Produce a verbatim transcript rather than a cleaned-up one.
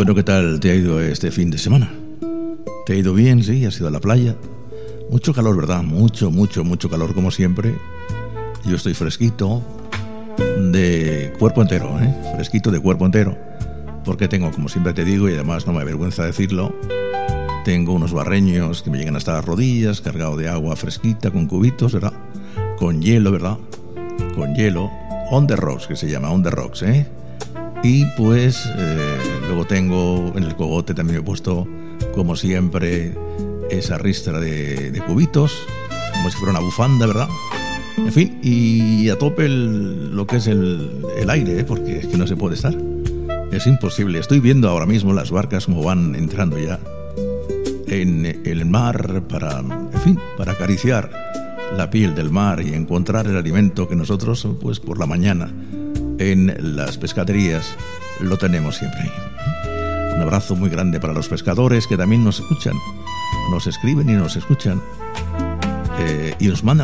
Bueno, ¿qué tal te ha ido este fin de semana? ¿Te ha ido bien? Sí, has ido a la playa. Mucho calor, ¿verdad? Mucho, mucho, mucho calor como siempre. Yo estoy fresquito de cuerpo entero, ¿eh? Fresquito de cuerpo entero. Porque tengo, como siempre te digo, y además no me avergüenza decirlo, tengo unos barreños que me llegan hasta las rodillas, cargado de agua fresquita, con cubitos, ¿verdad? Con hielo, ¿verdad? Con hielo. On the rocks, que se llama, on the rocks, ¿eh? Y pues eh, luego tengo en el cogote también he puesto, como siempre, esa ristra de, de cubitos, como si fuera una bufanda, ¿verdad? En fin, y a tope el, lo que es el, el aire, ¿eh? Porque es que no se puede estar. Es imposible. Estoy viendo ahora mismo las barcas como van entrando ya en el mar para, en fin, para acariciar la piel del mar y encontrar el alimento que nosotros, pues por la mañana, en las pescaderías lo tenemos siempre ahí. Un abrazo muy grande para los pescadores que también nos escuchan, nos escriben y nos escuchan eh, y nos mandan